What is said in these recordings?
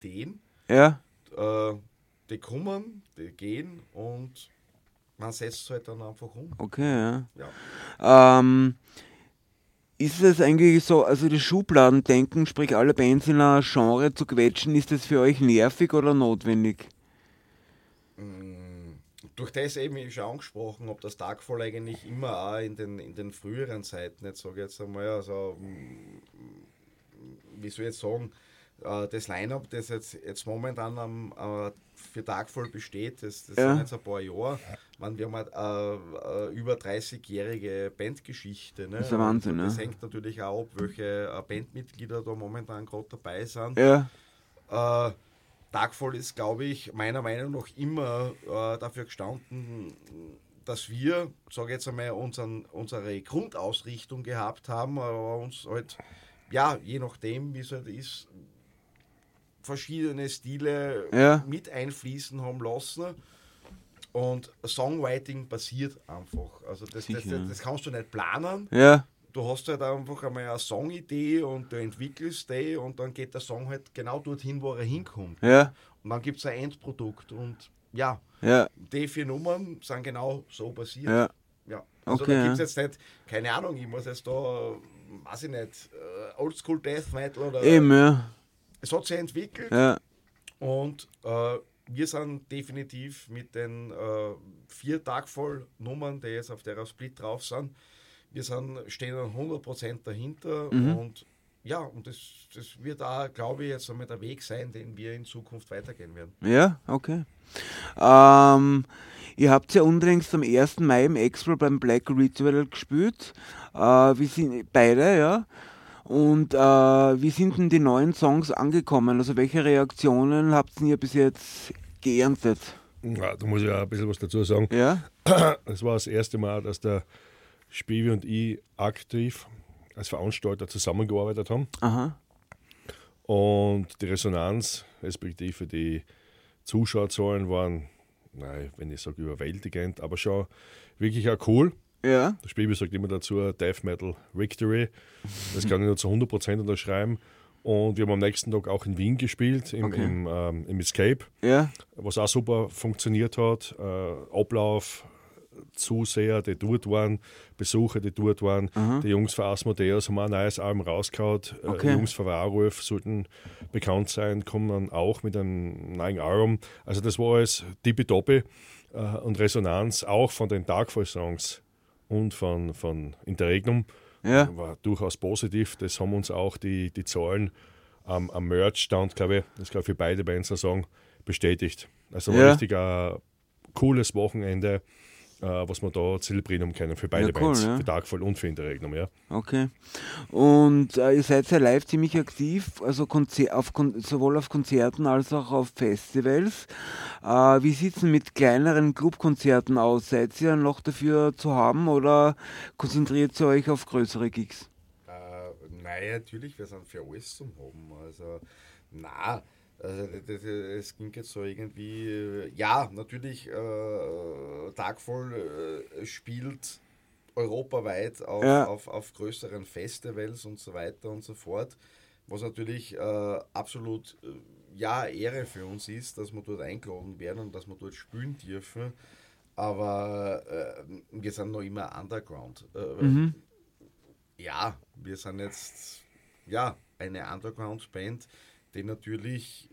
Ideen. Ja. Die kommen, die gehen und man setzt es halt dann einfach um. Okay, ja. Ja. Ist es eigentlich so, also das Schubladendenken, sprich alle Bands in ein Genre zu quetschen, ist das für euch nervig oder notwendig? Durch das eben ich schon angesprochen habe, dass Darkfall eigentlich immer auch in den früheren Zeiten, jetzt sage ich jetzt einmal, also wie soll ich jetzt sagen, das Line-Up, das jetzt momentan für Darkfall besteht, das sind jetzt ein paar Jahre. Wir haben halt über 30-jährige Bandgeschichte. Ne? Das ist ein Wahnsinn, das ne? hängt natürlich auch ab, welche Bandmitglieder da momentan gerade dabei sind. Ja. Darkfall ist, glaube ich, meiner Meinung nach immer dafür gestanden, dass wir, sage ich jetzt einmal, unsere Grundausrichtung gehabt haben, aber uns halt, ja, je nachdem, wie es halt ist, verschiedene Stile mit einfließen haben lassen. Und Songwriting passiert einfach. Also das kannst du nicht planen. Ja. Du hast halt einfach einmal eine Songidee und du entwickelst die und dann geht der Song halt genau dorthin, wo er hinkommt. Ja. Und dann gibt es ein Endprodukt und die 4 Nummern sind genau so passiert. Ja. Also okay, da gibt es jetzt nicht, keine Ahnung, ich muss jetzt da, weiß ich nicht, Oldschool Death Metal oder... Eben, ja. Es hat sich entwickelt und wir sind definitiv mit den 4 Darkfall-Nummern, die jetzt auf der Split drauf sind, stehen 100% dahinter und und das wird auch, glaube ich, jetzt einmal der Weg sein, den wir in Zukunft weitergehen werden. Ja, okay. Ihr habt ja unlängst am 1. Mai im Expo beim Black Ritual gespielt. Wir sind beide, ja. Und wie sind denn die neuen Songs angekommen? Also welche Reaktionen habt ihr bis jetzt geerntet? Ja, da muss ich auch ein bisschen was dazu sagen. Ja? Es war das erste Mal, dass der Spiewi und ich aktiv als Veranstalter zusammengearbeitet haben. Aha. Und die Resonanz, respektive die Zuschauerzahlen waren, wenn ich sage überwältigend, aber schon wirklich auch cool. Ja. Der Spiewi sagt immer dazu Death Metal Victory. Das kann ich nur zu 100% unterschreiben. Und wir haben am nächsten Tag auch in Wien gespielt, im Escape, was auch super funktioniert hat. Ablauf, Zuseher, die dort waren, Besucher, die dort waren. Die Jungs von Asmodeus haben auch ein neues Album rausgehauen. Die Jungs von Warulf sollten bekannt sein, kommen dann auch mit einem neuen Album. Also das war alles tippitoppi und Resonanz auch von den Darkfall-Songs und von Interregnum war durchaus positiv. Das haben uns auch die Zahlen am Merch-Stand, glaube ich, das kann ich für beide Bands sagen, bestätigt. Also war richtig ein cooles Wochenende, was wir da zelebrieren haben können für beide Bands, für Darkfall und für Interregnum. Ja. Okay. Und ihr seid ja live ziemlich aktiv, also sowohl auf Konzerten als auch auf Festivals. Wie sieht es denn mit kleineren Clubkonzerten aus? Seid ihr noch dafür zu haben oder konzentriert ihr euch auf größere Gigs? Nein, natürlich, wir sind für alles zum Haben. Also, es ging jetzt so irgendwie, natürlich, Darkfall spielt europaweit auf größeren Festivals und so weiter und so fort, was natürlich absolut Ehre für uns ist, dass wir dort eingeladen werden und dass wir dort spielen dürfen, aber wir sind noch immer Underground. Wir sind jetzt eine Underground-Band, die natürlich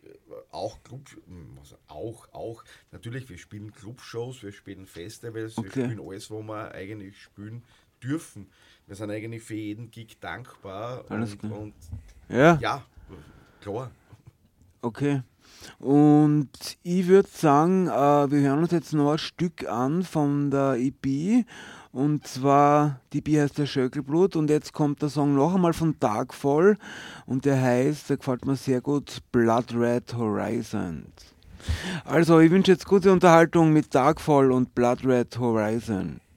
natürlich, wir spielen Clubshows, wir spielen Festivals, wir spielen alles, wo wir eigentlich spielen dürfen. Wir sind eigentlich für jeden Gig dankbar. Alles klar. Und klar. Okay. Und ich würde sagen, wir hören uns jetzt noch ein Stück an von der EP. Und zwar, die EP heißt der Schöckelblut und jetzt kommt der Song noch einmal von Darkfall und der gefällt mir sehr gut, Blood Red Horizon. Also, ich wünsche jetzt gute Unterhaltung mit Darkfall und Blood Red Horizon.